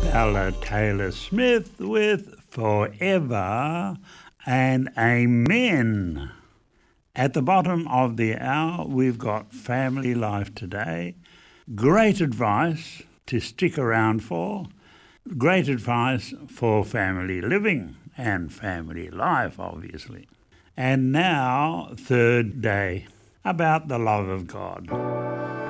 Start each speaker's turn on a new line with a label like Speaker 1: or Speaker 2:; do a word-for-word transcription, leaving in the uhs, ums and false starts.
Speaker 1: Bella Taylor Smith with Forever and Amen. At the bottom of the hour, we've got Family Life Today. Great advice to stick around for. Great advice for family living and family life, obviously. And now, third day, about the love of God.